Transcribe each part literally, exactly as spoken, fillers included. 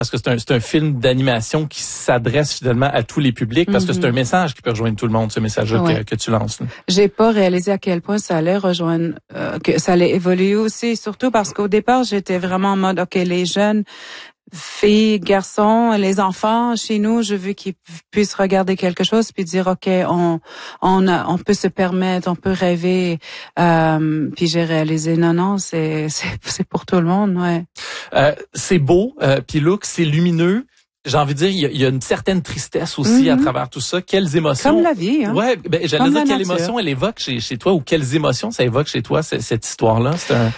Parce que c'est un, c'est un film d'animation qui s'adresse finalement à tous les publics, parce mm-hmm. que c'est un message qui peut rejoindre tout le monde, ce message-là ouais. que, que tu lances. Là. J'ai pas réalisé à quel point ça allait rejoindre, euh, que ça allait évoluer aussi, surtout parce qu'au départ, j'étais vraiment en mode, OK, les jeunes, filles, garçons, les enfants, chez nous, je veux qu'ils puissent regarder quelque chose puis dire, OK, on on a, on peut se permettre, on peut rêver. Euh, puis j'ai réalisé, non, non, c'est c'est c'est pour tout le monde, ouais. Euh, c'est beau, euh, puis look, c'est lumineux. J'ai envie de dire, il y a, il y a une certaine tristesse aussi mm-hmm. à travers tout ça. Quelles émotions... Comme la vie, hein. Ouais, ben j'allais Comme dire quelle nature. émotion elle évoque chez chez toi ou quelles émotions ça évoque chez toi cette, cette histoire-là. C'est un...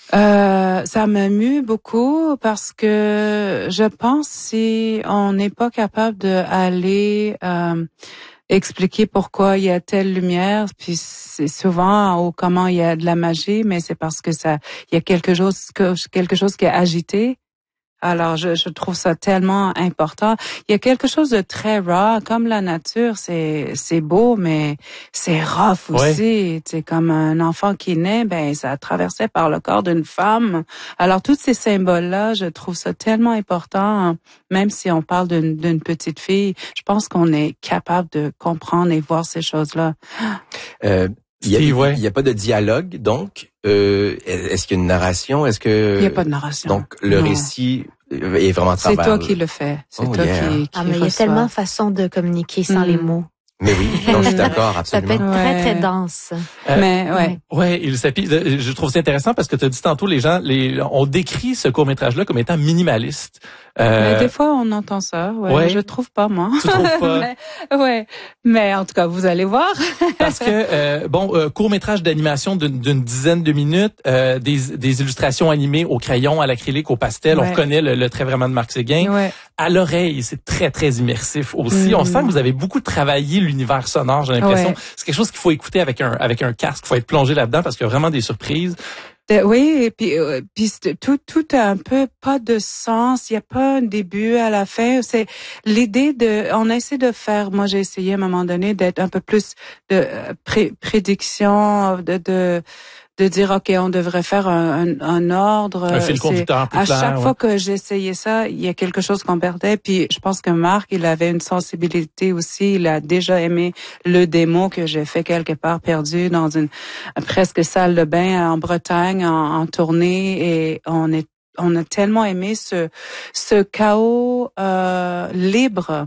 Euh, ça m'amuse beaucoup parce que je pense si on n'est pas capable d'aller euh, expliquer pourquoi il y a telle lumière, puis c'est souvent ou comment il y a de la magie, mais c'est parce que ça, il y a quelque chose que quelque chose qui est agité. Alors, je, je trouve ça tellement important. Il y a quelque chose de très raw, comme la nature, c'est c'est beau, mais c'est rough aussi. C'est ouais. comme un enfant qui naît, ben ça a traversé par le corps d'une femme. Alors, tous ces symboles-là, je trouve ça tellement important. Même si on parle d'une d'une petite fille, je pense qu'on est capable de comprendre et voir ces choses-là. Euh, il y a, ouais. il y a pas de dialogue, donc euh, est-ce qu'il y a une narration? Est-ce que il y a pas de narration? Donc le non. récit est vraiment à travers. C'est toi qui le fais. C'est oh, toi yeah. qui, qui Ah, mais il y a tellement de façons de communiquer sans mm. les mots. Mais oui, non, je suis d'accord, absolument. Ça peut être très, très dense. Euh, mais, ouais. Ouais, il s'appuie, je trouve ça intéressant parce que tu as dit tantôt, les gens, les, on décrit ce court-métrage-là comme étant minimaliste. Euh, mais des fois, on entend ça, ouais. ouais. Je trouve pas, moi. Tu trouves pas? mais, ouais. Mais en tout cas, vous allez voir. Parce que, euh, bon, euh, court-métrage d'animation d'une, d'une dizaine de minutes, euh, des, des illustrations animées au crayon, à l'acrylique, au pastel. Ouais. On reconnaît le, le trait vraiment de Marc Séguin. Ouais. À l'oreille, c'est très, très immersif aussi. Mm. On sent que vous avez beaucoup travaillé l'univers sonore, j'ai l'impression. Ouais. C'est quelque chose qu'il faut écouter avec un avec un casque, il faut être plongé là-dedans parce qu'il y a vraiment des surprises. Euh, oui, et puis, euh, puis tout tout a un peu pas de sens, il y a pas un début à la fin, c'est l'idée de on essaie de faire, moi j'ai essayé à un moment donné d'être un peu plus de euh, pré, prédiction de de de dire OK, on devrait faire un, un, un ordre. Un fil conducteur plus à clair. chaque ouais. fois que j'essayais ça, il y a quelque chose qu'on perdait. Puis je pense que Marc, il avait une sensibilité aussi. Il a déjà aimé le démo que j'ai fait quelque part perdu dans une presque salle de bain en Bretagne en, en tournée. Et on est on a tellement aimé ce ce chaos euh, libre.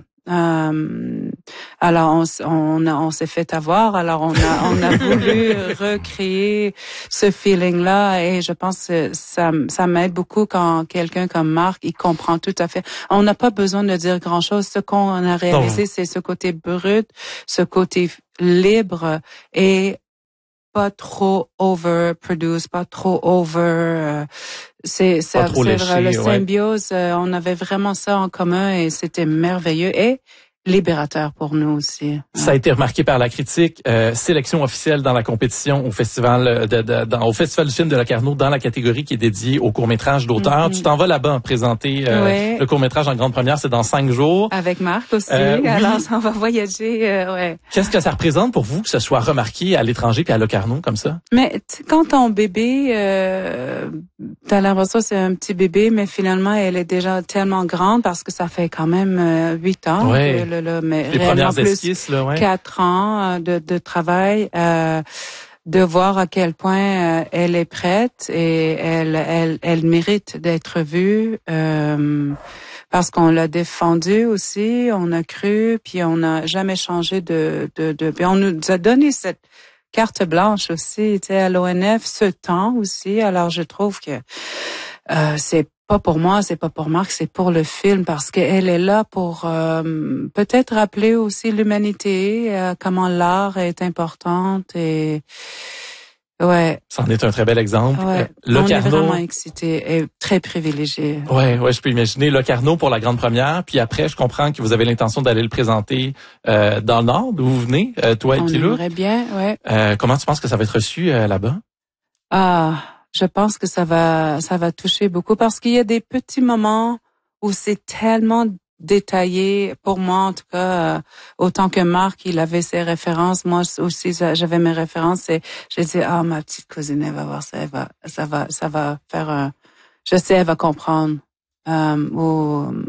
Euh, alors on, on, a, on s'est fait avoir, alors on a on a voulu recréer ce feeling-là et je pense que ça ça m'aide beaucoup quand quelqu'un comme Marc il comprend tout à fait. On n'a pas besoin de dire grand-chose. Ce qu'on a réalisé, non. c'est ce côté brut, ce côté libre et pas trop overproduce, pas trop over. Euh, c'est c'est, trop c'est léché, vrai, le ouais. symbiose. Euh, on avait vraiment ça en commun et c'était merveilleux et libérateur pour nous aussi. Ça a été remarqué par la critique. Euh, sélection officielle dans la compétition au festival de, de dans, au festival du film de Locarno dans la catégorie qui est dédiée au court-métrage d'auteur. Mm-hmm. Tu t'en vas là-bas présenter euh, ouais. le court-métrage en grande première. C'est dans cinq jours. Avec Marc aussi. Euh, oui. Alors on va voyager. Euh, ouais. Qu'est-ce que ça représente pour vous que ce soit remarqué à l'étranger puis à Locarno comme ça? Mais quand ton bébé, euh, t'as l'impression que c'est un petit bébé, mais finalement elle est déjà tellement grande parce que ça fait quand même euh, huit ans. Ouais. Que, le, le, mais les premières plus esquisses, là, ouais. Quatre ans de, de travail, euh, de voir à quel point euh, elle est prête et elle, elle, elle mérite d'être vue euh, parce qu'on l'a défendue aussi, on a cru, puis on n'a jamais changé de, de, de, puis on nous a donné cette carte blanche aussi, tu sais, à l'O N F, ce temps aussi. Alors je trouve que euh, c'est pas pour moi, c'est pas pour Marc, c'est pour le film parce qu'elle est là pour euh, peut-être rappeler aussi l'humanité, euh, comment l'art est importante et ouais. Ça en est un très bel exemple. Ouais. Locarno, on est vraiment excités et très privilégiés. Ouais, ouais, je peux imaginer Locarno pour la grande première, puis après, je comprends que vous avez l'intention d'aller le présenter euh, dans le Nord, d'où vous venez, euh, toi et Pilou. On aimerait bien, ouais. Euh, comment tu penses que ça va être reçu euh, là-bas? Ah. Je pense que ça va, ça va toucher beaucoup parce qu'il y a des petits moments où c'est tellement détaillé. Pour moi, en tout cas, euh, autant que Marc, il avait ses références. Moi aussi, j'avais mes références. Et j'ai dit, ah, ma petite cousine, elle va voir ça, elle va, ça va, ça va faire un, je sais, elle va comprendre. Euh, ou,